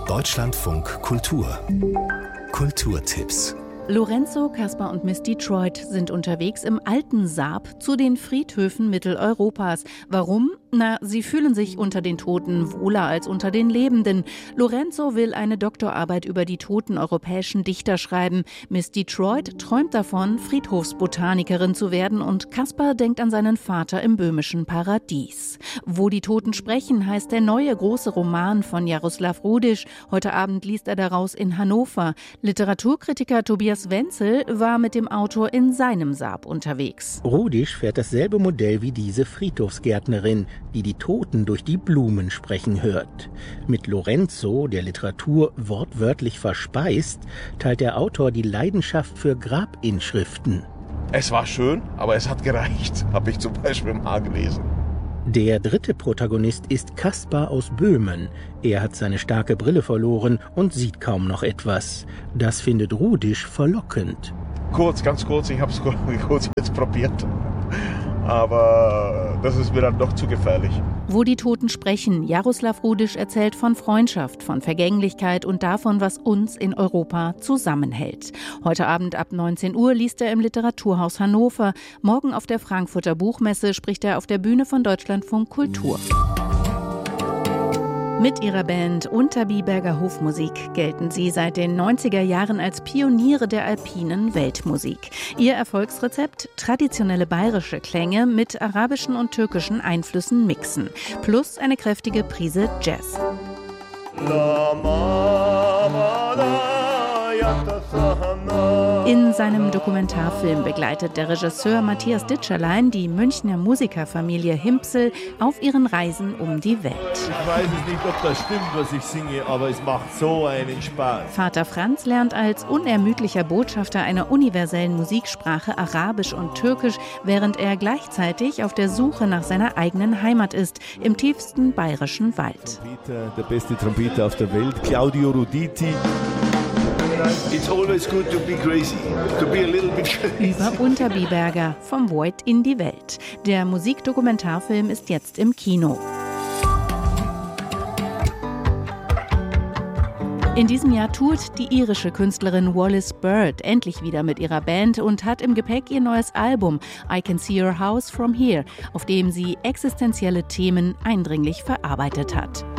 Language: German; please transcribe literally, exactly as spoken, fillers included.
Deutschlandfunk Kultur. Kulturtipps. Lorenzo, Caspar und Miss Detroit sind unterwegs im alten Sarp zu den Friedhöfen Mitteleuropas. Warum? Na, sie fühlen sich unter den Toten wohler als unter den Lebenden. Lorenzo will eine Doktorarbeit über die toten europäischen Dichter schreiben. Miss Detroit träumt davon, Friedhofsbotanikerin zu werden, und Caspar denkt an seinen Vater im böhmischen Paradies. Wo die Toten sprechen, heißt der neue große Roman von Jaroslav Rudisch. Heute Abend liest er daraus in Hannover. Literaturkritiker Tobias Wenzel war mit dem Autor in seinem Sarp unterwegs. Rudisch fährt dasselbe Modell wie diese Friedhofsgärtnerin, die die Toten durch die Blumen sprechen hört. Mit Lorenzo, der Literatur wortwörtlich verspeist, teilt der Autor die Leidenschaft für Grabinschriften. Es war schön, aber es hat gereicht, habe ich zum Beispiel mal gelesen. Der dritte Protagonist ist Caspar aus Böhmen. Er hat seine starke Brille verloren und sieht kaum noch etwas. Das findet Rudisch verlockend. Kurz, ganz kurz, ich habe es kurz jetzt probiert. Aber das ist mir dann doch zu gefährlich. Wo die Toten sprechen, Jaroslav Rudisch erzählt von Freundschaft, von Vergänglichkeit und davon, was uns in Europa zusammenhält. Heute Abend ab neunzehn Uhr liest er im Literaturhaus Hannover. Morgen auf der Frankfurter Buchmesse spricht er auf der Bühne von Deutschlandfunk Kultur. Mit ihrer Band Unterbiberger Hofmusik gelten sie seit den neunziger Jahren als Pioniere der alpinen Weltmusik. Ihr Erfolgsrezept: traditionelle bayerische Klänge mit arabischen und türkischen Einflüssen mixen. Plus eine kräftige Prise Jazz. In seinem Dokumentarfilm begleitet der Regisseur Matthias Ditscherlein die Münchner Musikerfamilie Himpsel auf ihren Reisen um die Welt. Ich weiß es nicht, ob das stimmt, was ich singe, aber es macht so einen Spaß. Vater Franz lernt als unermüdlicher Botschafter einer universellen Musiksprache Arabisch und Türkisch, während er gleichzeitig auf der Suche nach seiner eigenen Heimat ist, im tiefsten bayerischen Wald. Trompeter, der beste Trompeter auf der Welt, Claudio Roditi. It's always good to be crazy, to be a little bit crazy. Über Unterbiberger, vom Void in die Welt. Der Musikdokumentarfilm ist jetzt im Kino. In diesem Jahr tourt die irische Künstlerin Wallis Bird endlich wieder mit ihrer Band und hat im Gepäck ihr neues Album I Can See Your House From Here, auf dem sie existenzielle Themen eindringlich verarbeitet hat.